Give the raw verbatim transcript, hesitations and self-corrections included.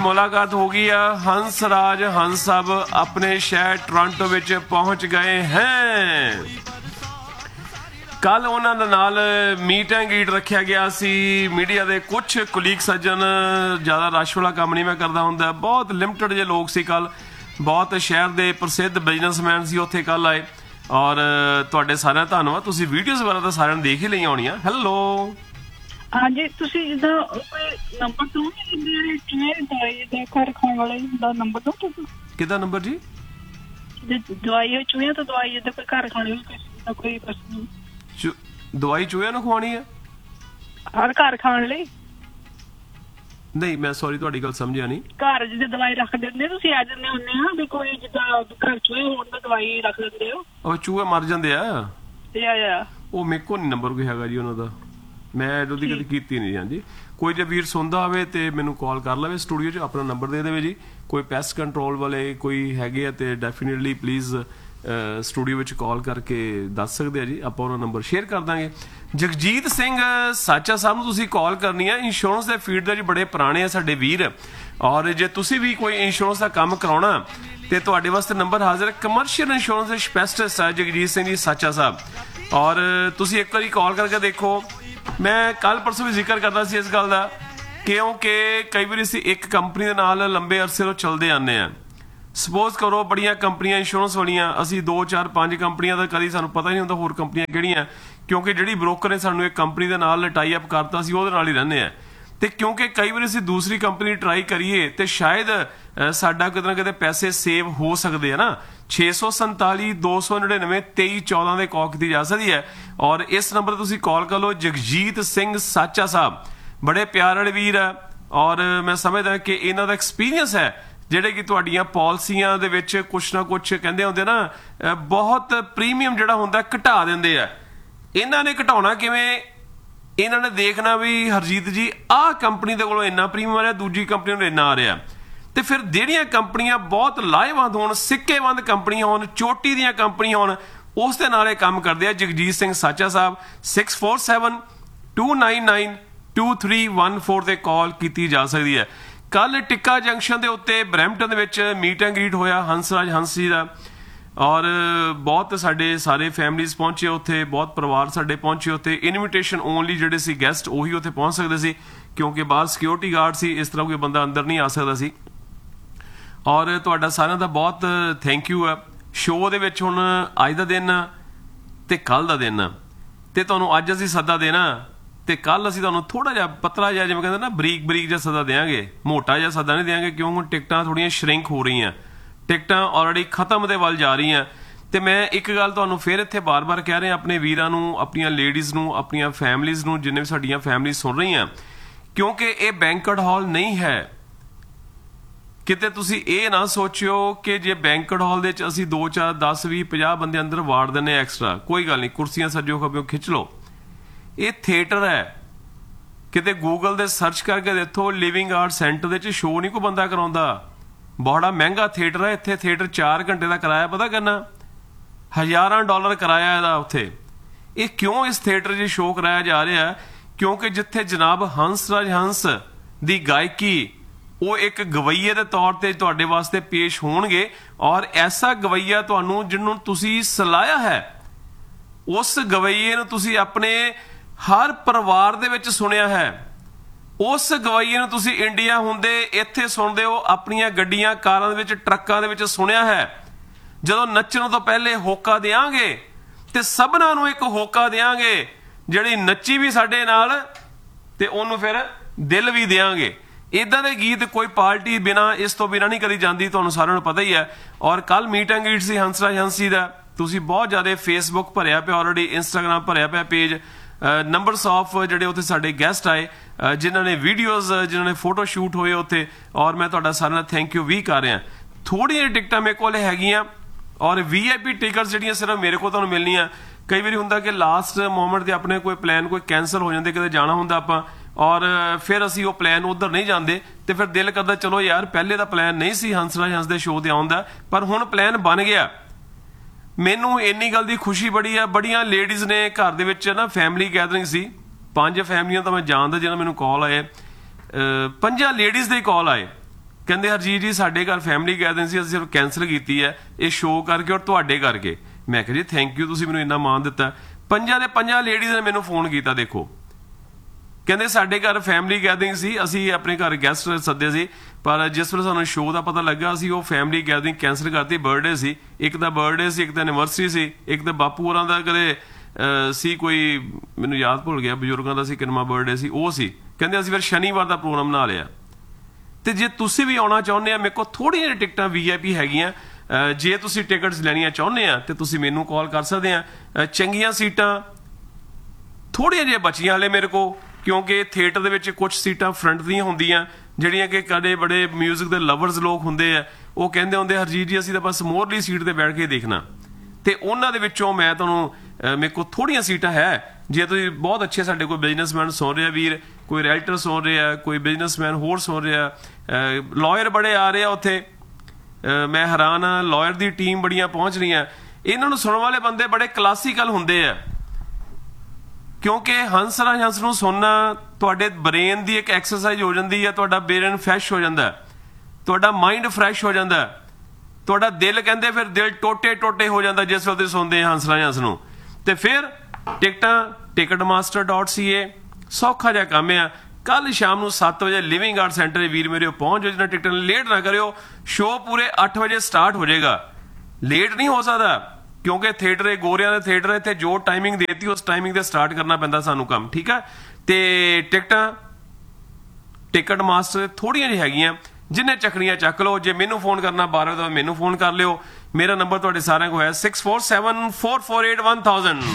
मुलाकात हो गई है। हंस राज हंस साहब अपने शहर टोरंटो विच पहुंच गए हैं। कल उन्होंने नाल मीट एंड गीट रखा गया सी। मीडिया के कुछ कुलीग सज्जन, ज़्यादा रश वाला काम नहीं मैं करता हुंदा, बहुत लिमिटेड जे लोग सी कल। बहुत शहर के प्रसिद्ध बिजनेसमैन सी उत्थे कल आए और तुहाडे सारिਆਂ ਦਾ ਧੰਨਵਾਦ। ਤੁਸੀਂ ਵੀਡੀਓਜ਼ ਵਗੈਰਾ ਤਾਂ ਸਾਰਿਆਂ ਨੇ ਦੇਖ ਹੀ ਲਈਆਂ ਹੋਣੀਆਂ। ਹੈਲੋ हाँ जी, तुसी जिदा कोई नंबर दो ने चूहे दवाई दा घर खाने वाले दा नंबर दो तुसी। किदा नंबर जी? दवाई चूहे तो दवाई दा कोई घर खाने वाला कोई पर्सन दवाई चूहे ਨੂੰ ਖਵਾਣੀ ਹੈ ਹਰ ਘਰ ਖਾਣ ਲਈ? ਨਹੀਂ ਮੈਂ ਸੌਰੀ ਤੁਹਾਡੀ ਗੱਲ ਸਮਝਿਆ ਨਹੀਂ। ਘਰ ਜਿਹਦੇ ਦਵਾਈ ਰੱਖ ਦਿੰਦੇ ਤੁਸੀਂ ਆ ਜਾਂਦੇ ਹੁੰਦੇ ਆ ਵੀ ਕੋਈ ਜਿੱਦਾਂ ਘਰ ਚੂਹੇ ਹੋਣ ਦਾ ਦਵਾਈ ਰੱਖ ਦਿੰਦੇ ਹੋ? ਉਹ ਚੂਹੇ ਮਰ ਜਾਂਦੇ ਆ ਯਾ ਯਾ ਉਹ ਮੇਰੇ ਕੋਲ ਨਹੀਂ ਨੰਬਰ ਕੋਈ ਹੈਗਾ ਜੀ ਉਹਨਾਂ ਦਾ, ਮੈਂ ਉਹਦੀ ਕਦੇ ਕੀਤੀ ਨਹੀਂ। ਹਾਂਜੀ ਕੋਈ ਜੇ ਵੀਰ ਸੁਣਦਾ ਹੋਵੇ ਤੇ ਮੈਨੂੰ ਕਾਲ ਕਰ ਲਵੇ, ਸਟੂਡੀਓ 'ਚ ਆਪਣਾ ਨੰਬਰ ਦੇ ਦੇਵੇ ਜੀ। ਕੋਈ ਪੈਸਟ ਕੰਟਰੋਲ ਵਾਲੇ ਕੋਈ ਹੈਗੇ ਆ ਤੇ ਡੈਫੀਨੇਟਲੀ ਪਲੀਜ਼ ਸਟੂਡੀਓ ਵਿੱਚ ਕਾਲ ਕਰਕੇ ਦੱਸ ਸਕਦੇ ਆ ਜੀ, ਆਪਾਂ ਉਹਨਾਂ ਨੰਬਰ ਸ਼ੇਅਰ ਕਰ ਦਾਂਗੇ। ਜਗਜੀਤ ਸਿੰਘ ਸਾਚਾ ਸਾਹਿਬ ਨੂੰ ਤੁਸੀਂ ਕਾਲ ਕਰਨੀ ਹੈ। ਇੰਸ਼ੋਰੈਂਸ ਦੇ ਫੀਲਡ ਦੇ ਵਿੱਚ ਬੜੇ ਪੁਰਾਣੇ ਆ ਸਾਡੇ ਵੀਰ, ਔਰ ਜੇ ਤੁਸੀਂ ਵੀ ਕੋਈ ਇੰਸ਼ੋਰੈਂਸ ਦਾ ਕੰਮ ਕਰਾਉਣਾ ਤੇ ਤੁਹਾਡੇ ਵਾਸਤੇ ਨੰਬਰ ਹਾਜ਼ਰ ਹੈ। ਕਮਰਸ਼ੀਅਲ ਇੰਸ਼ੋਰੈਂਸ ਦੇ ਸਪੈਸ਼ਲਿਸਟ ਹੈ ਜਗਜੀਤ ਸਿੰਘ ਜੀ ਸਾਚਾ ਸਾਹਿਬ, ਔਰ ਤੁਸੀਂ ਇੱਕ ਵਾਰੀ ਕਾਲ ਕਰਕੇ ਦੇਖੋ। ਮੈਂ ਕੱਲ ਪਰਸੋਂ ਵੀ ਜ਼ਿਕਰ ਕਰਦਾ ਸੀ ਇਸ ਗੱਲ ਦਾ, ਕਿਉਂਕਿ ਕਈ ਵਾਰੀ ਅਸੀਂ ਇੱਕ ਕੰਪਨੀ ਦੇ ਨਾਲ ਲੰਬੇ ਅਰਸੇ ਤੋਂ ਚੱਲਦੇ ਆਉਂਦੇ ਹਾਂ। ਸਪੋਜ਼ ਕਰੋ ਬੜੀਆਂ ਕੰਪਨੀਆਂ ਇੰਸ਼ੋਰੈਂਸ ਵਾਲੀਆਂ, ਅਸੀਂ ਦੋ ਚਾਰ ਪੰਜ ਕੰਪਨੀਆਂ ਦਾ ਕਦੀ ਸਾਨੂੰ ਪਤਾ ਨਹੀਂ ਹੁੰਦਾ ਹੋਰ ਕੰਪਨੀਆਂ ਕਿਹੜੀਆਂ, ਕਿਉਂਕਿ ਜਿਹੜੀ ਬ੍ਰੋਕਰ ਨੇ ਸਾਨੂੰ ਇੱਕ ਕੰਪਨੀ ਦੇ ਨਾਲ ਟਾਈ ਅਪ ਕਰਤਾ ਸੀ ਉਹਦੇ ਨਾਲ ਹੀ ਰਹਿੰਦੇ ਆ। ਤੇ ਕਿਉਂਕਿ ਕਈ ਵਾਰੀ ਅਸੀਂ ਦੂਸਰੀ ਕੰਪਨੀ ਟਰਾਈ ਕਰੀਏ ਤੇ ਸ਼ਾਇਦ ਸਾਡਾ ਕਿਤੇ ਨਾ ਕਿਤੇ ਪੈਸੇ ਸੇਵ ਹੋ ਸਕਦੇ ਆ ਨਾ। ਛੇ ਸੌ ਸੰਤਾਲੀ ਦੋ ਸੌ ਨੜਿਨਵੇਂ ਤੇਈ ਚੌਦਾਂ ਦੇ ਕਾਲ ਕੀਤੀ ਜਾ ਸਕਦੀ ਹੈ, ਔਰ ਇਸ ਨੰਬਰ ਤੇ ਤੁਸੀਂ ਕਾਲ ਕਰ ਲਓ। ਜਗਜੀਤ ਸਿੰਘ ਸਾਚਾ ਸਾਹਿਬ ਬੜੇ ਪਿਆਰ ਵਾਲੇ ਵੀਰ ਆ, ਔਰ ਮੈਂ ਸਮਝਦਾ ਕਿ ਇਹਨਾਂ ਦਾ ਐਕਸਪੀਰੀਅੰਸ ਹੈ ਜਿਹੜੇ ਕਿ ਤੁਹਾਡੀਆਂ ਪਾਲਿਸੀਆਂ ਦੇ ਵਿੱਚ ਕੁਛ ਨਾ ਕੁਛ ਕਹਿੰਦੇ ਹੁੰਦੇ ਨਾ ਬਹੁਤ ਪ੍ਰੀਮੀਅਮ ਜਿਹੜਾ ਹੁੰਦਾ ਘਟਾ ਦਿੰਦੇ ਆ। ਇਹਨਾਂ ਨੇ ਘਟਾਉਣਾ ਕਿਵੇਂ? ਇਹਨਾਂ ਨੇ ਦੇਖਣਾ ਵੀ ਹਰਜੀਤ ਜੀ ਆਹ ਕੰਪਨੀ ਦੇ ਕੋਲੋਂ ਇੰਨਾ ਪ੍ਰੀਮੀਅਮ ਆ ਰਿਹਾ, ਦੂਜੀ ਕੰਪਨੀ ਨੂੰ ਇੰਨਾ ਆ ਰਿਹਾ, ਤੇ ਫਿਰ ਜਿਹੜੀਆਂ ਕੰਪਨੀਆਂ ਬਹੁਤ ਲਾਹੇਵੰਦ ਹੋਣ, ਸਿੱਕੇਵੰਦ ਕੰਪਨੀਆਂ ਹੋਣ, ਚੋਟੀ ਦੀਆਂ ਕੰਪਨੀਆਂ ਹੋਣ, ਉਸ ਦੇ ਨਾਲ ਇਹ ਕੰਮ ਕਰਦੇ ਆ। ਜਗਜੀਤ ਸਿੰਘ ਸਾਚਾ ਸਾਹਿਬ six four seven to nine nine two three one four ਤੇ ਕਾਲ ਕੀਤੀ ਜਾ ਸਕਦੀ ਹੈ। ਕੱਲ ਟਿੱਕਾ ਜੰਕਸ਼ਨ ਦੇ ਉੱਤੇ ਬਰੈਂਪਟਨ ਦੇ ਵਿੱਚ ਮੀਟ ਐਂਡ ਗ੍ਰੀਟ ਹੋਇਆ ਹੰਸਰਾਜ ਹੰਸ ਜੀ ਦਾ, ਔਰ ਬਹੁਤ ਸਾਡੇ ਸਾਰੇ ਫੈਮਲੀਜ਼ ਪਹੁੰਚੇ ਉੱਥੇ, ਬਹੁਤ ਪਰਿਵਾਰ ਸਾਡੇ ਪਹੁੰਚੇ ਉੱਥੇ। ਇਨਵੀਟੇਸ਼ਨ ਓਨਲੀ ਜਿਹੜੇ ਸੀ ਗੈਸਟ ਉਹੀ ਉੱਥੇ ਪਹੁੰਚ ਸਕਦੇ ਸੀ, ਕਿਉਂਕਿ ਬਾਹਰ ਸਿਕਿਉਰਿਟੀ ਗਾਰਡ ਸੀ, ਇਸ ਤਰ੍ਹਾਂ ਕੋਈ ਬੰਦਾ ਅੰਦਰ ਨਹੀਂ ਆ ਸਕਦਾ ਸੀ। ਔਰ ਤੁਹਾਡਾ ਸਾਰਿਆਂ ਦਾ ਬਹੁਤ ਥੈਂਕ ਯੂ ਹੈ। ਸ਼ੋਅ ਦੇ ਵਿੱਚ ਹੁਣ ਅੱਜ ਦਾ ਦਿਨ ਤੇ ਕੱਲ ਦਾ ਦਿਨ, ਤੇ ਤੁਹਾਨੂੰ ਅੱਜ ਅਸੀਂ ਸੱਦਾ ਦੇਣਾ ਤੇ ਕੱਲ ਅਸੀਂ ਤੁਹਾਨੂੰ ਥੋੜਾ ਜਿਹਾ ਪਤਲਾ ਜਿਹਾ ਜਿਵੇਂ ਕਹਿੰਦੇ ਨਾ ਬਰੀਕ ਬਰੀਕ ਜਿਹਾ ਸੱਦਾ ਦੇਵਾਂਗੇ, ਮੋਟਾ ਜਿਹਾ ਸੱਦਾ ਨਹੀਂ ਦੇਵਾਂਗੇ, ਕਿਉਂ ਹੁਣ ਟਿਕਟਾਂ ਥੋੜੀਆਂ ਸ਼ਰਿੰਕ ਹੋ ਰਹੀਆਂ, ਟਿਕਟਾਂ ਆਲਰੇਡੀ ਖਤਮ ਦੇ ਵੱਲ ਜਾ ਰਹੀਆਂ। ਤੇ ਮੈਂ ਇੱਕ ਗੱਲ ਤੁਹਾਨੂੰ ਫਿਰ ਇੱਥੇ ਬਾਰ-ਬਾਰ ਕਹਿ ਰਿਹਾ ਆਪਣੇ ਵੀਰਾਂ ਨੂੰ, ਆਪਣੀਆਂ ਲੇਡੀਜ਼ ਨੂੰ, ਆਪਣੀਆਂ ਫੈਮਲੀਜ਼ ਨੂੰ, ਜਿੰਨੇ ਵੀ ਸਾਡੀਆਂ ਫੈਮਲੀਜ਼ ਸੁਣ ਰਹੀਆਂ, ਕਿਉਂਕਿ ਇਹ ਬੈਂਕਟ ਹਾਲ ਨਹੀਂ ਹੈ। ਕਿਤੇ ਤੁਸੀਂ ਇਹ ਨਾ ਸੋਚਿਓ ਕਿ ਜੇ ਬੈਂਕਟ ਹਾਲ ਦੇ ਵਿੱਚ ਅਸੀਂ ਦੋ ਚਾਰ ਦਸ ਵੀਹ ਪੰਜਾਹ ਬੰਦੇ ਅੰਦਰ ਵਾੜ ਦਿੰਦੇ ਐਕਸਟਰਾ, ਕੋਈ ਗੱਲ ਨਹੀਂ, ਕੁਰਸੀਆਂ ਸੱਜੋ ਖੱਬਿਓ ਖਿੱਚ ਲਓ। ਇਹ ਥੀਏਟਰ ਹੈ। ਕਿਤੇ ਗੂਗਲ ਦੇ ਸਰਚ ਕਰਕੇ ਦੇਖੋ, ਲਿਵਿੰਗ ਆਰਟ ਸੈਂਟਰ ਦੇ ਵਿੱਚ ਸ਼ੋਅ ਨਹੀਂ ਕੋਈ ਬੰਦਾ ਕਰਾਉਂਦਾ, ਬੜਾ ਮਹਿੰਗਾ ਥੀਏਟਰ ਹੈ। ਇੱਥੇ ਥੀਏਟਰ ਚਾਰ ਘੰਟੇ ਦਾ ਕਿਰਾਇਆ ਪਤਾ ਕਰਨਾ, ਹਜ਼ਾਰਾਂ ਡਾਲਰ ਕਿਰਾਇਆ ਇਹਦਾ ਉੱਥੇ। ਇਹ ਕਿਉਂ ਇਸ ਥੀਏਟਰ 'ਚ ਸ਼ੋਅ ਕਰਾਇਆ ਜਾ ਰਿਹਾ? ਕਿਉਂਕਿ ਜਿੱਥੇ ਜਨਾਬ ਹੰਸਰਾਜ ਹੰਸ ਦੀ ਗਾਇਕੀ ਉਹ ਇੱਕ ਗਵਈਏ ਦੇ ਤੌਰ ਤੇ ਤੁਹਾਡੇ ਵਾਸਤੇ ਪੇਸ਼ ਹੋਣਗੇ, ਔਰ ਐਸਾ ਗਵਈਆ ਤੁਹਾਨੂੰ ਜਿਹਨੂੰ ਤੁਸੀਂ ਸਲਾਹਿਆ ਹੈ, ਉਸ ਗਵਈਏ ਨੂੰ ਤੁਸੀਂ ਆਪਣੇ ਹਰ ਪਰਿਵਾਰ ਦੇ ਵਿੱਚ ਸੁਣਿਆ ਹੈ, ਉਸ ਗਵਈਏ ਨੂੰ ਤੁਸੀਂ ਇੰਡੀਆ ਹੁੰਦੇ ਇੱਥੇ ਸੁਣਦੇ ਹੋ, ਆਪਣੀਆਂ ਗੱਡੀਆਂ ਕਾਰਾਂ ਦੇ ਵਿੱਚ ਟਰੱਕਾਂ ਦੇ ਵਿੱਚ ਸੁਣਿਆ ਹੈ। ਜਦੋਂ ਨੱਚਣ ਤੋਂ ਪਹਿਲੇ ਹੋਕਾ ਦਿਆਂਗੇ ਤੇ ਸਭਨਾਂ ਨੂੰ ਇੱਕ ਹੋਕਾ ਦਿਆਂਗੇ, ਜਿਹੜੀ ਨੱਚੀ ਵੀ ਸਾਡੇ ਨਾਲ ਤੇ ਉਹਨੂੰ ਫਿਰ ਦਿਲ ਵੀ ਦਿਆਂਗੇ। ਇੱਦਾਂ ਦੇ ਗੀਤ ਕੋਈ ਪਾਰਟੀ ਬਿਨਾਂ ਇਸ ਤੋਂ ਬਿਨਾਂ ਨਹੀਂ ਕਰੀ ਜਾਂਦੀ, ਤੁਹਾਨੂੰ ਸਾਰਿਆਂ ਨੂੰ ਪਤਾ ਹੀ ਹੈ। ਔਰ ਕੱਲ ਮੀਟ ਐਂਡ ਗ੍ਰੀਟ ਸੀ ਹੰਸਰਾਜ ਹੰਸ ਜੀ ਦਾ, ਤੁਸੀਂ ਬਹੁਤ ਜ਼ਿਆਦਾ ਫੇਸਬੁੱਕ ਭਰਿਆ ਪਿਆ, ਆਲਰੇਡੀ ਇੰਸਟਾਗ੍ਰਾਮ ਭਰਿਆ ਪਿਆ ਪੇਜ, ਨੰਬਰਸ ਆਫ ਜਿਹੜੇ ਉੱਥੇ ਸਾਡੇ ਗੈਸਟ ਆਏ, ਜਿਨ੍ਹਾਂ ਨੇ ਵੀਡੀਓਜ਼, ਜਿਨ੍ਹਾਂ ਨੇ ਫੋਟੋ ਸ਼ੂਟ ਹੋਏ ਉੱਥੇ, ਔਰ ਮੈਂ ਤੁਹਾਡਾ ਸਾਰਿਆਂ ਦਾ ਥੈਂਕ ਯੂ ਵੀ ਕਰ ਰਿਹਾ। ਥੋੜ੍ਹੀਆਂ ਟਿਕਟਾਂ ਮੇਰੇ ਕੋਲ ਹੈਗੀਆਂ, ਔਰ ਵੀ ਆਈ ਪੀ ਟਿਕਟਸ ਜਿਹੜੀਆਂ ਸਿਰਫ ਮੇਰੇ ਕੋਲ ਤੁਹਾਨੂੰ ਮਿਲਣੀਆਂ। ਕਈ ਵਾਰੀ ਹੁੰਦਾ ਕਿ ਲਾਸਟ ਮੋਮੈਂਟ ਦੇ ਆਪਣੇ ਕੋਈ ਪਲਾਨ ਕੋਈ ਕੈਂਸਲ ਹੋ ਜਾਂਦੇ, ਕਿਤੇ ਜਾਣਾ ਹੁੰਦਾ ਆਪਾਂ, ਔਰ ਫਿਰ ਅਸੀਂ ਉਹ ਪਲਾਨ ਉੱਧਰ ਨਹੀਂ ਜਾਂਦੇ, ਤੇ ਫਿਰ ਦਿਲ ਕਰਦਾ ਚਲੋ ਯਾਰ ਪਹਿਲੇ ਦਾ ਪਲਾਨ ਨਹੀਂ ਸੀ ਹੰਸਰਾਜ ਹੰਸ ਦੇ ਸ਼ੋਅ ਤੇ ਆਉਣ ਦਾ, ਪਰ ਹੁਣ ਪਲਾਨ ਬਣ ਗਿਆ। ਮੈਨੂੰ ਇੰਨੀ ਗੱਲ ਦੀ ਖੁਸ਼ੀ ਬੜੀ ਆ, ਬੜੀਆਂ ਲੇਡੀਜ਼ ਨੇ ਘਰ ਦੇ ਵਿੱਚ ਨਾ ਫੈਮਿਲੀ ਗੈਦਰਿੰਗ ਸੀ, ਪੰਜ ਫੈਮਲੀਆਂ ਤਾਂ ਮੈਂ ਜਾਣਦਾ ਜਿਹਨਾਂ ਮੈਨੂੰ ਕਾਲ ਆਏ, ਪੰਜਾਂ ਲੇਡੀਜ਼ ਦੇ ਕਾਲ ਆਏ, ਕਹਿੰਦੇ ਹਰਜੀਤ ਜੀ ਸਾਡੇ ਘਰ ਫੈਮਿਲੀ ਗੈਦਰਿੰਗ ਸੀ, ਅਸੀਂ ਸਿਰਫ ਕੈਂਸਲ ਕੀਤੀ ਹੈ ਇਹ ਸ਼ੋਅ ਕਰਕੇ ਔਰ ਤੁਹਾਡੇ ਕਰਕੇ। ਮੈਂ ਕਿਹਾ ਜੀ ਥੈਂਕ ਯੂ, ਤੁਸੀਂ ਮੈਨੂੰ ਇੰਨਾ ਮਾਣ ਦਿੱਤਾ। ਪੰਜਾਂ ਦੇ ਪੰਜਾਂ ਲੇਡੀਜ਼ ਨੇ ਮੈਨੂੰ ਫੋਨ ਕੀਤਾ, ਦੇਖੋ ਕਹਿੰਦੇ ਸਾਡੇ ਘਰ ਫੈਮਿਲੀ ਗੈਦਰਿੰਗ ਸੀ, ਅਸੀਂ ਆਪਣੇ ਘਰ ਗੈਸਟ ਸੱਦੇ ਸੀ, ਪਰ ਜਿਸ ਵੇਲੇ ਸਾਨੂੰ ਸ਼ੋਅ ਦਾ ਪਤਾ ਲੱਗਾ ਅਸੀਂ ਉਹ ਫੈਮਿਲੀ ਗੈਦਰਿੰਗ ਕੈਂਸਲ ਕਰਤੀ। ਬਰਥਡੇ ਸੀ, ਇੱਕ ਤਾਂ ਬਰਥਡੇ ਸੀ, ਇੱਕ ਤਾਂ ਐਨੀਵਰਸਰੀ ਸੀ, ਇੱਕ ਤਾਂ ਬਾਪੂ ਹੋਰਾਂ ਦਾ ਕਦੇ ਸੀ ਕੋਈ, ਮੈਨੂੰ ਯਾਦ ਭੁੱਲ ਗਿਆ ਬਜ਼ੁਰਗਾਂ ਦਾ ਸੀ ਕਿੰਨਵਾਂ ਬਰਥਡੇ ਸੀ, ਉਹ ਸੀ। ਕਹਿੰਦੇ ਅਸੀਂ ਫਿਰ ਸ਼ਨੀਵਾਰ ਦਾ ਪ੍ਰੋਗਰਾਮ ਬਣਾ ਲਿਆ। ਤੇ ਜੇ ਤੁਸੀਂ ਵੀ ਆਉਣਾ ਚਾਹੁੰਦੇ ਆ, ਮੇਰੇ ਕੋਲ ਥੋੜ੍ਹੀਆਂ ਜਿਹੀਆਂ ਟਿਕਟਾਂ ਵੀ ਆਈ ਪੀ ਹੈਗੀਆਂ, ਜੇ ਤੁਸੀਂ ਟਿਕਟਸ ਲੈਣੀਆਂ ਚਾਹੁੰਦੇ ਆ ਤੇ ਤੁਸੀਂ ਮੈਨੂੰ ਕਾਲ ਕਰ ਸਕਦੇ ਆ। ਚੰਗੀਆਂ ਸੀਟਾਂ ਥੋੜ੍ਹੀਆਂ ਜਿਹੀਆਂ ਬਚੀਆਂ ਹਲੇ ਮੇਰੇ ਕੋਲ, ਕਿਉਂਕਿ ਥੀਏਟਰ ਦੇ ਵਿੱਚ ਕੁਝ ਸੀਟਾਂ ਫਰੰਟ ਦੀਆਂ ਹੁੰਦੀਆਂ ਜਿਹੜੀਆਂ ਕਿ ਕਦੇ ਬੜੇ ਮਿਊਜ਼ਿਕ ਦੇ ਲਵਰਸ ਲੋਕ ਹੁੰਦੇ ਆ, ਉਹ ਕਹਿੰਦੇ ਹੁੰਦੇ ਹਰਜੀਤ ਜੀ ਅਸੀਂ ਤਾਂ ਬਸ ਮੋਹਰਲੀ ਸੀਟ ਤੇ ਬੈਠ ਕੇ ਦੇਖਣਾ। ਤੇ ਉਹਨਾਂ ਦੇ ਵਿੱਚੋਂ ਮੈਂ ਤੁਹਾਨੂੰ ਮੇਰੇ ਕੋਲ ਥੋੜ੍ਹੀਆਂ ਸੀਟਾਂ ਹੈ, ਜੇ ਤੁਸੀਂ ਬਹੁਤ ਅੱਛੇ ਸਾਡੇ ਕੋਈ ਬਿਜ਼ਨਸਮੈਨ ਸੁਣ ਰਿਹਾ ਵੀਰ, ਕੋਈ ਰਾਈਟਰ ਸੁਣ ਰਿਹਾ, ਕੋਈ ਬਿਜ਼ਨਸਮੈਨ ਹੋਰ ਸੁਣ ਰਿਹਾ, ਲਾਇਰ ਬੜੇ ਆ ਰਹੇ ਆ ਉੱਥੇ, ਮੈਂ ਹੈਰਾਨ ਆ, ਲਾਇਰ ਦੀ ਟੀਮ ਬੜੀਆਂ ਪਹੁੰਚ ਰਹੀਆਂ। ਇਹਨਾਂ ਨੂੰ ਸੁਣਨ ਵਾਲੇ ਬੰਦੇ ਬੜੇ ਕਲਾਸੀਕਲ ਹੁੰਦੇ ਆ, ਕਿਉਂਕਿ ਹੰਸ ਰਾਜ ਹੰਸ ਨੂੰ ਸੁਣਨਾ ਤੁਹਾਡੇ ਬ੍ਰੇਨ ਦੀ ਇੱਕ ਐਕਸਰਸਾਈਜ਼ ਹੋ ਜਾਂਦੀ ਹੈ, ਤੁਹਾਡਾ ਬ੍ਰੇਨ ਫਰੈਸ਼ ਹੋ ਜਾਂਦਾ, ਤੁਹਾਡਾ ਮਾਈਂਡ ਫਰੈਸ਼ ਹੋ ਜਾਂਦਾ, ਤੁਹਾਡਾ ਦਿਲ ਕਹਿੰਦੇ ਫਿਰ ਦਿਲ ਟੋਟੇ ਟੋਟੇ ਹੋ ਜਾਂਦਾ ਜਿਸ ਵੇਲੇ ਸੁਣਦੇ ਆ ਹੰਸ ਰਾਜ ਹੰਸ ਨੂੰ। ਤੇ ਫਿਰ ਟਿਕਟਾਂ ਟਿਕਟ ਮਾਸਟਰ ਡਾਟ ਸੀ ਏ, ਸੌਖਾ ਜਿਹਾ ਕੰਮ ਆ। ਕੱਲ ਸ਼ਾਮ ਨੂੰ ਸੱਤ ਵਜੇ ਲਿਵਿੰਗ ਆਰਟ ਸੈਂਟਰ ਦੇ ਵੀਰ ਮੇਰੇ ਪਹੁੰਚ ਜਾਓ, ਜਿਹਨਾਂ ਟਿਕਟਾਂ ਲੇਟ ਨਾ ਕਰਿਓ। ਸ਼ੋਅ ਪੂਰੇ ਅੱਠ ਵਜੇ ਸਟਾਰਟ ਹੋ ਜਾਏਗਾ, ਲੇਟ ਨਹੀਂ ਹੋ ਸਕਦਾ ਕਿਉਂਕਿ ਥੀਏਟਰ ਇਹ ਗੋਰਿਆਂ ਦੇ ਥੀਏਟਰ ਇੱਥੇ ਜੋ ਟਾਈਮਿੰਗ ਦੇਤੀ ਉਸ ਟਾਈਮਿੰਗ ਤੇ ਸਟਾਰਟ ਕਰਨਾ ਪੈਂਦਾ ਸਾਨੂੰ ਕੰਮ, ਠੀਕ ਆ। ਤੇ ਟਿਕਟਾਂ ਟਿਕਟ ਮਾਸਟਰ ਥੋੜ੍ਹੀਆਂ ਜਿਹੀਆਂ ਹੈਗੀਆਂ, ਜਿੰਨੇ ਚੱਕਣੀਆਂ ਚੱਕ ਲਓ। ਜੇ ਮੈਨੂੰ ਫੋਨ ਕਰਨਾ ਬਾਰਾਂ ਵਜੇ ਮੈਨੂੰ ਫੋਨ ਕਰ ਲਿਓ। ਮੇਰਾ ਨੰਬਰ ਤੁਹਾਡੇ ਸਾਰਿਆਂ ਕੋਲ ਹੈ six four seven four four eight one thousand.